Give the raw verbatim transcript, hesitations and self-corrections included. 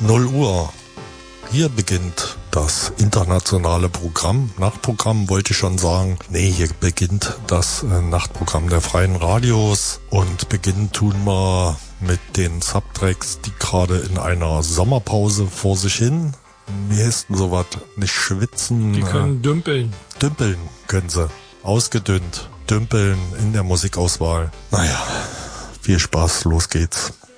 null Uhr. Hier beginnt das internationale Programm. Nachtprogramm wollte ich schon sagen. Nee, hier beginnt das äh, Nachtprogramm der freien Radios. Und beginnen tun wir mit den Subtracks, die gerade in einer Sommerpause vor sich hin. Wie heißt denn sowas? Nicht schwitzen. Die können äh, dümpeln. Dümpeln können sie. Ausgedünnt. Dümpeln in der Musikauswahl. Naja, viel Spaß, los geht's.